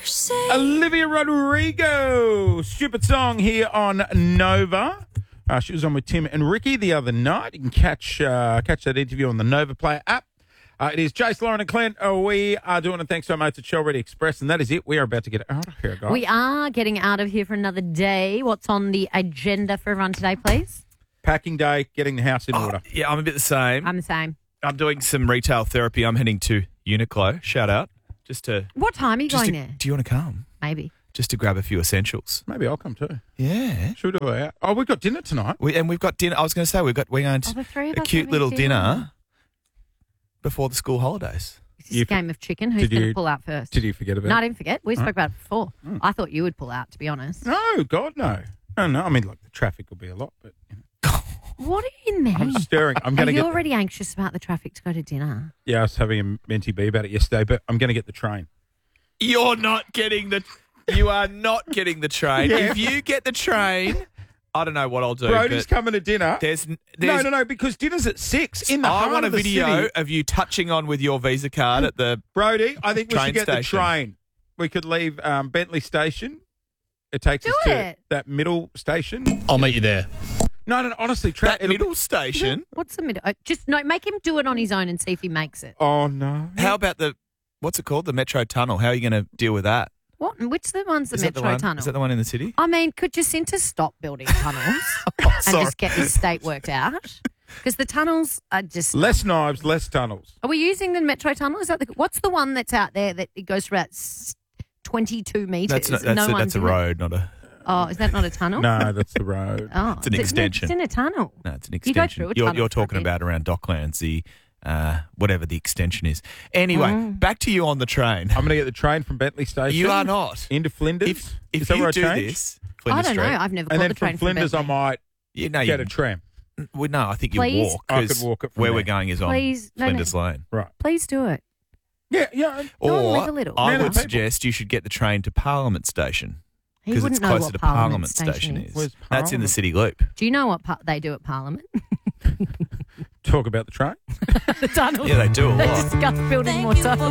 Olivia Rodrigo, stupid song here on Nova. She was on with Tim and Ricky the other night. You can catch that interview on the Nova Player app. It is Jace, Lauren and Clint. We are doing it thanks to our mates at Shell Ready Express, and that is it. We are about to get out of here, guys. We are getting out of here for another day. What's on the agenda for everyone today, please? Packing day, getting the house in order. Yeah, I'm a bit the same. I'm the same. I'm doing some retail therapy. I'm heading to Uniqlo. Shout out. What time are you going there? Do you want to come? Maybe. Just to grab a few essentials. Maybe I'll come too. Yeah. Should we do it out? Oh, we've got dinner tonight. We've got dinner. I was going to say we're going to the three of a us cute having little dinner. dinner before the school holidays. Is this a game of chicken? Who's going to pull out first? Did you forget about No, it? I didn't forget. We spoke about it before. I thought you would pull out, to be honest. No, God, no. No. I mean, like, the traffic will be a lot, but What do you mean? I'm stirring. I'm going Are to you get. already anxious about the traffic to go to dinner? Yeah, I was having a mentee bee about it yesterday, but I'm going to get the train. You are not getting the train. Yeah. If you get the train, I don't know what I'll do. Brody's but coming to dinner. There's No, because dinner's at 6 in the heart I want a of the video city. of you touching on with your Visa card at the. Brody, I think we Train should get the station. train. We could leave Bentley Station. It takes us Do to it. that middle station. I'll meet you there. No, honestly. That middle station. What's the middle? Make him do it on his own and see if he makes it. Oh, no. How about what's it called? The Metro Tunnel. How are you going to deal with that? What? Which the one's the Is that Metro one? Tunnel? Is that the one in the city? I mean, could Jacinta stop building tunnels and Sorry. just get this state worked out? Because the tunnels are just... Less knives, less tunnels. Are we using the Metro Tunnel? Is that what's the one that's out there that it goes for about 22 metres? That's a road, not a. Oh, is that not a tunnel? No, that's the road. Oh, It's an extension. It's in a tunnel. No, it's an You go extension. through a tunnel You're for a talking bit. about around Docklands, the whatever the extension is. Anyway, back to you on the train. I'm going to get the train from Bentley Station. You are not. Into Flinders. If Is that you where I do change? this, I Flinders don't know. Street, I've never And caught then the train from Flinders, I Bentley. might get a you, tram. well, no, I think Please? you'll walk. I could 'cause walk it from where there. we're going is on Please? No, Flinders Lane. Right. Please do it. Yeah. Go on, live a little. I Man of would the people. suggest you should get the train to Parliament Station. He Because wouldn't it's know closer what to Parliament Station is. Where's That's in the Parliament? City Loop. Do you know what they do at Parliament? Talk about the train. The tunnel. Yeah, they do a They lot. discuss building more tunnels.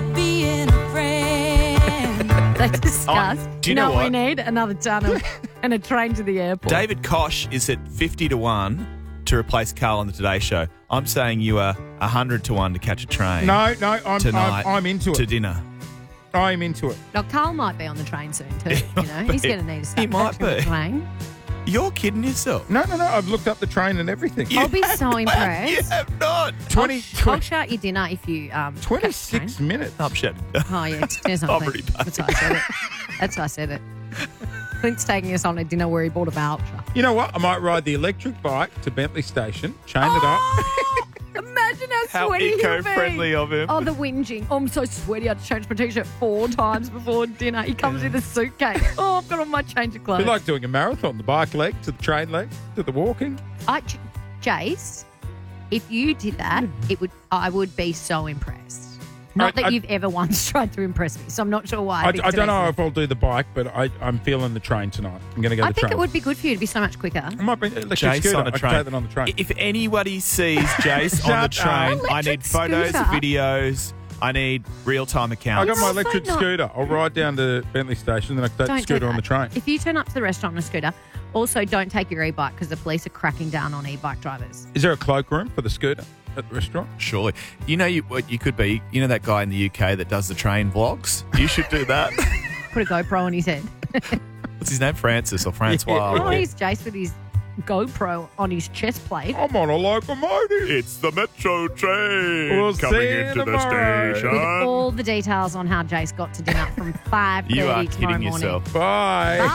They discuss. do you know what we what? need? Another tunnel and a train to the airport. David Koch is at 50-1 to replace Carl on the Today Show. I'm saying you are 100-1 to catch a train. No, tonight I'm into to it. dinner. I'm into it. Now, Carl might be on the train soon too. You know, he's going to need to He start might catching the be. train. You're kidding yourself. No. I've looked up the train and everything. I'll be so You impressed. have not. 20, I'll shout your dinner if you 26 minutes. Up shut. Oh yeah, dinner's not I've already clean. That's why I said it. That's why I said it. Clint's taking us on a dinner where he bought a voucher. You know what? I might ride the electric bike to Bentley Station, chain it up. Imagine how How sweaty he'll be. eco-friendly of him. Oh, the whinging. Oh, I'm so sweaty. I had to change my t-shirt 4 times before dinner. He comes with a suitcase. Oh, I've got on my change of clothes. Be like doing a marathon, the bike leg to the train leg to the walking. Jace, if you did that, I would be so impressed. Not that you've ever once tried to impress me, so I'm not sure why. I don't know if I'll do the bike, but I'm feeling the train tonight. I'm going to go I the think train. it would be good for you to be so much quicker. I might be electric Jace scooter. on a I could train. take that on the train. If anybody sees Jace on the Shut up. train, I need Electric photos, scooter. videos. I need real-time I accounts. got my also electric not- scooter. I'll ride down to Bentley Station, then I can take the Don't do scooter on that. the train. If you turn up to the restaurant on a scooter, also don't take your e-bike because the police are cracking down on e-bike drivers. Is there a cloakroom for the scooter at the restaurant? Surely. You know what you could be? You know that guy in the UK that does the train vlogs? You should do that. Put a GoPro on his head. What's his name? Francis or Francois? Oh, he's Jace with his GoPro on his chest plate. I'm on a locomotive. It's the Metro train We'll see coming you into the tomorrow. With station. all the details on how Jace got to dinner from 5:30 You are tomorrow kidding morning. yourself. Bye. Bye.